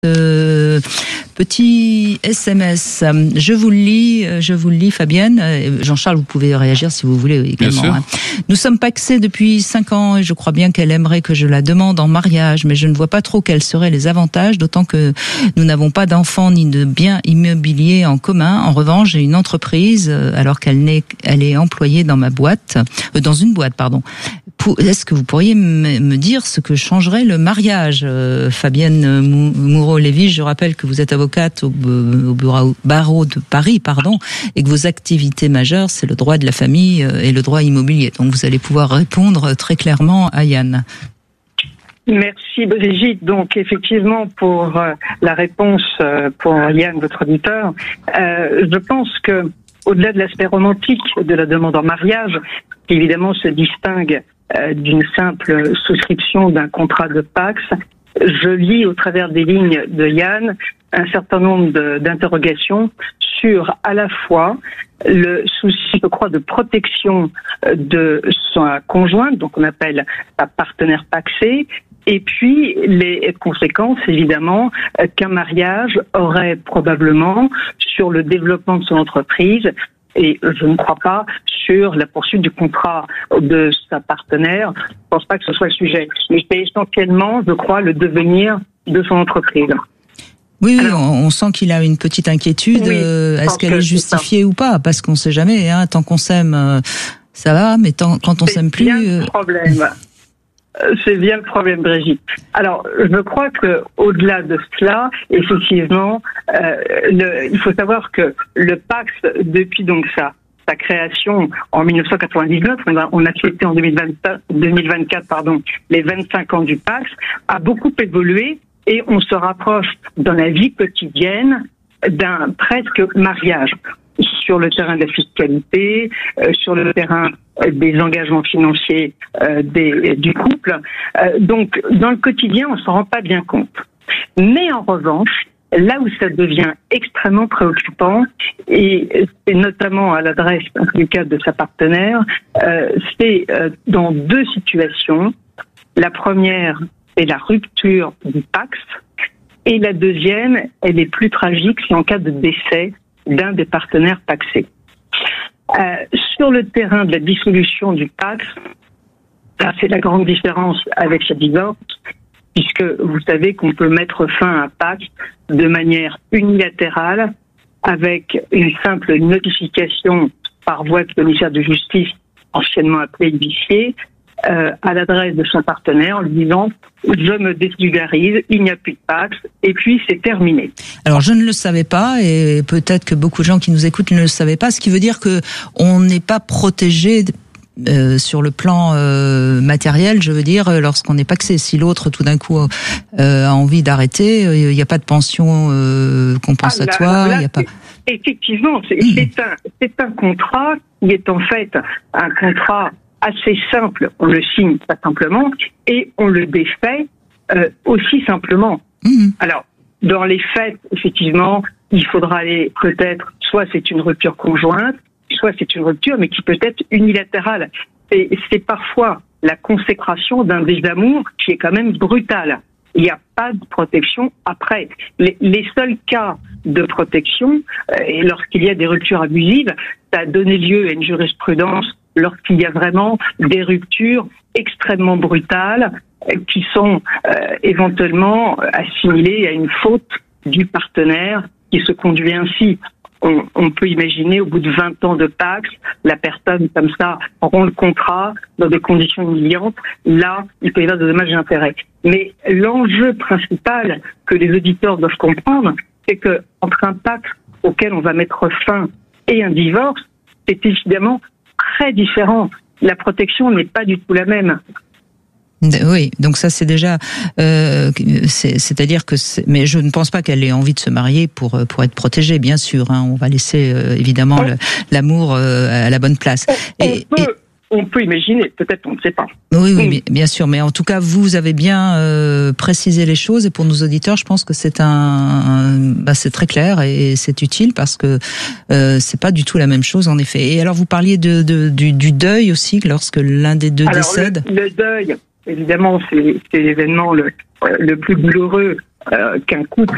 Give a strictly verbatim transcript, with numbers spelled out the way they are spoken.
Euh, petit S M S, je vous le lis, je vous le lis, Fabienne. Jean-Charles, vous pouvez réagir si vous voulez également. Hein. Nous sommes pacsés depuis cinq ans et je crois bien qu'elle aimerait que je la demande en mariage, mais je ne vois pas trop quels seraient les avantages, d'autant que nous n'avons pas d'enfants ni de biens immobiliers en commun. En revanche, j'ai une entreprise, alors qu'elle n'est, elle est employée dans ma boîte, euh, dans une boîte, pardon. Est-ce que vous pourriez me dire ce que changerait le mariage, euh, Fabienne Moreau-Lévy? Je rappelle que vous êtes avocate au, au bureau, barreau de Paris, pardon, et que vos activités majeures, c'est le droit de la famille et le droit immobilier. Donc vous allez pouvoir répondre très clairement à Yann. Merci Brigitte. Donc effectivement pour euh, la réponse euh, pour Yann, votre auditeur, euh, je pense que au-delà de l'aspect romantique de la demande en mariage, qui évidemment se distingue euh, d'une simple souscription d'un contrat de Pacs, je lis au travers des lignes de Yann un certain nombre de, d'interrogations sur à la fois le souci, je crois, de protection de sa conjointe, donc on appelle sa partenaire pacsée, et puis les conséquences, évidemment, qu'un mariage aurait probablement sur le développement de son entreprise, et je ne crois pas sur la poursuite du contrat de sa partenaire. Je ne pense pas que ce soit le sujet. Mais c'est essentiellement, je crois, le devenir de son entreprise. Oui, oui, Alors, on sent qu'il a une petite inquiétude. Oui, euh, est-ce qu'elle que est justifiée ou pas? Parce qu'on ne sait jamais. Hein, tant qu'on s'aime, euh, ça va, mais tant, quand on c'est s'aime plus... C'est bien le problème. C'est bien le problème, Brigitte. Alors, je crois que au-delà de cela, effectivement, euh, le, il faut savoir que le Pacs, depuis donc sa, sa création en dix-neuf cent quatre-vingt-dix-neuf, on a, on a fêté en deux mille vingt-quatre, pardon, les vingt-cinq ans du Pacs, a beaucoup évolué et on se rapproche dans la vie quotidienne d'un presque mariage. Sur le terrain de la fiscalité, euh, sur le terrain euh, des engagements financiers euh, des, du couple. Euh, donc, dans le quotidien, on s'en rend pas bien compte. Mais en revanche, là où ça devient extrêmement préoccupant, et c'est notamment à l'adresse, en tout cas, de sa partenaire, euh, c'est euh, dans deux situations. La première, c'est la rupture du Pacs, et la deuxième, elle est plus tragique, c'est en cas de décès d'un des partenaires pacsés. Euh, sur le terrain de la dissolution du Pacs, ça c'est la grande différence avec le divorce, puisque vous savez qu'on peut mettre fin à un Pacs de manière unilatérale, avec une simple notification par voie de commissaire de justice, anciennement appelé huissier, euh, à l'adresse de son partenaire en lui disant « je me désolidarise, il n'y a plus de Pacs » et puis c'est terminé. Alors je ne le savais pas et peut-être que beaucoup de gens qui nous écoutent ne le savaient pas, ce qui veut dire que on n'est pas protégé euh, sur le plan euh, matériel, je veux dire, lorsqu'on est pacsé. Si l'autre tout d'un coup euh, a envie d'arrêter, il n'y a pas de pension euh, compensatoire, ah, là, là, il n'y a pas... Effectivement, c'est, mmh. c'est, un, c'est un contrat qui est en fait un contrat assez simple, on le signe pas simplement, et on le défait euh, aussi simplement. Mmh. Alors, dans les faits, effectivement, il faudra aller peut-être, soit c'est une rupture conjointe, soit c'est une rupture, mais qui peut être unilatérale. Et c'est parfois la consécration d'un désamour qui est quand même brutal. Il n'y a pas de protection après. Les, les seuls cas de protection, euh, et lorsqu'il y a des ruptures abusives, ça a donné lieu à une jurisprudence lorsqu'il y a vraiment des ruptures extrêmement brutales euh, qui sont euh, éventuellement assimilées à une faute du partenaire qui se conduit ainsi. On, on peut imaginer, au bout de vingt ans de Pacs, la personne, comme ça, rompt le contrat dans des conditions humiliantes. Là, il peut y avoir des dommages et intérêts. Mais l'enjeu principal que les auditeurs doivent comprendre, c'est que entre un Pacs auquel on va mettre fin et un divorce, c'est évidemment très différent. La protection n'est pas du tout la même. Oui, donc ça c'est déjà, euh, c'est, c'est-à-dire que, c'est, mais je ne pense pas qu'elle ait envie de se marier pour pour être protégée, bien sûr. Hein, on va laisser euh, évidemment on, le, l'amour euh, à la bonne place. On, et, on, peut, et, on peut imaginer, peut-être, on ne sait pas. Oui, oui, oui, bien sûr. Mais en tout cas, vous avez bien euh, précisé les choses, et pour nos auditeurs, je pense que c'est un, un bah, c'est très clair et c'est utile parce que euh, c'est pas du tout la même chose en effet. Et alors, vous parliez de, de du, du deuil aussi lorsque l'un des deux alors, décède. Le, le deuil. Évidemment, c'est, c'est l'événement le, le plus douloureux euh, qu'un couple